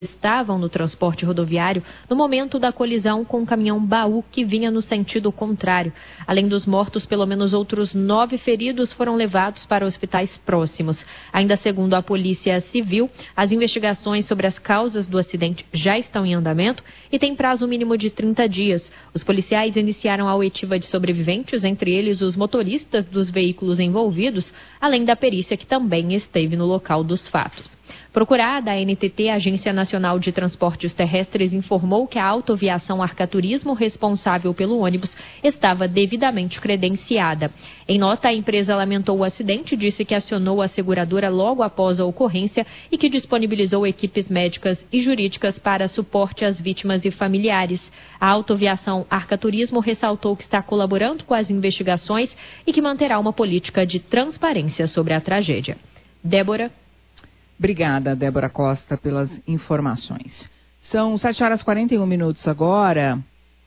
estavam no transporte rodoviário no momento da colisão com um caminhão-baú que vinha no sentido contrário. Além dos mortos, pelo menos outros 9 feridos foram levados para hospitais próximos. Ainda segundo a Polícia Civil, as investigações sobre as causas do acidente já estão em andamento e tem prazo mínimo de 30 dias. Os policiais iniciaram a oitiva de sobreviventes, entre eles os motoristas dos veículos envolvidos, além da perícia que também esteve no local dos fatos. Procurada, a NTT, Agência Nacional de Transportes Terrestres, informou que a Autoviação Arca Turismo, responsável pelo ônibus, estava devidamente credenciada. Em nota, a empresa lamentou o acidente e disse que acionou a seguradora logo após a ocorrência e que disponibilizou equipes médicas e jurídicas para suporte às vítimas e familiares. A Autoviação Arca Turismo ressaltou que está colaborando com as investigações e que manterá uma política de transparência sobre a tragédia. Débora. Obrigada, Débora Costa, pelas informações. São 7h41 agora.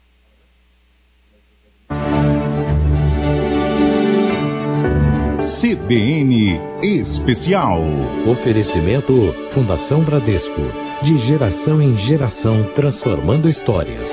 CBN Especial. Oferecimento Fundação Bradesco. De geração em geração, transformando histórias.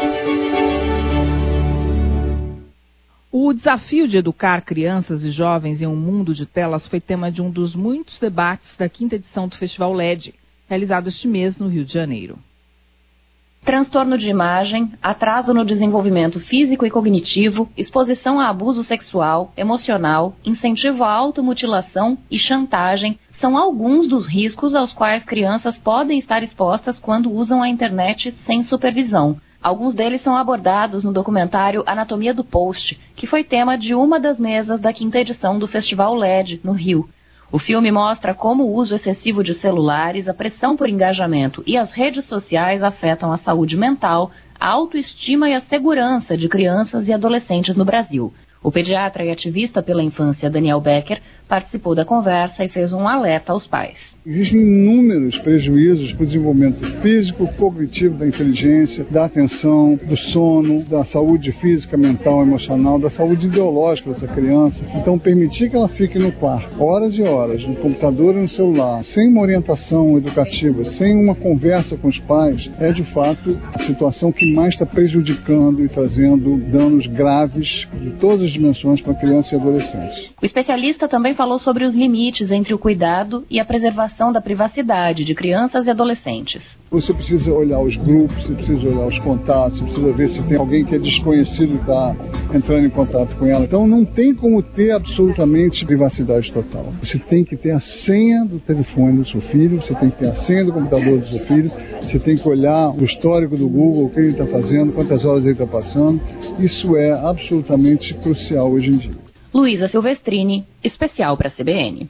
O desafio de educar crianças e jovens em um mundo de telas foi tema de um dos muitos debates da 5ª edição do Festival LED, realizado este mês no Rio de Janeiro. Transtorno de imagem, atraso no desenvolvimento físico e cognitivo, exposição a abuso sexual, emocional, incentivo à automutilação e chantagem são alguns dos riscos aos quais crianças podem estar expostas quando usam a internet sem supervisão. Alguns deles são abordados no documentário Anatomia do Post, que foi tema de uma das mesas da 5ª edição do Festival LED, no Rio. O filme mostra como o uso excessivo de celulares, a pressão por engajamento e as redes sociais afetam a saúde mental, a autoestima e a segurança de crianças e adolescentes no Brasil. O pediatra e ativista pela infância Daniel Becker participou da conversa e fez um alerta aos pais. Existem inúmeros prejuízos para o desenvolvimento físico, cognitivo da inteligência, da atenção, do sono, da saúde física, mental, emocional, da saúde ideológica dessa criança. Então, permitir que ela fique no quarto, horas e horas, no computador e no celular, sem uma orientação educativa, sem uma conversa com os pais, é de fato a situação que mais está prejudicando e trazendo danos graves de todas as dimensões para crianças e adolescentes. O especialista também falou sobre os limites entre o cuidado e a preservação da privacidade de crianças e adolescentes. Você precisa olhar os grupos, você precisa olhar os contatos, você precisa ver se tem alguém que é desconhecido e está entrando em contato com ela. Então não tem como ter absolutamente privacidade total. Você tem que ter a senha do telefone do seu filho, você tem que ter a senha do computador do seu filho, você tem que olhar o histórico do Google, o que ele está fazendo, quantas horas ele está passando. Isso é absolutamente crucial hoje em dia. Luísa Silvestrini, especial para a CBN.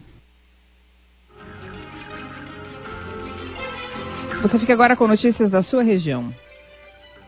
Você fica agora com notícias da sua região.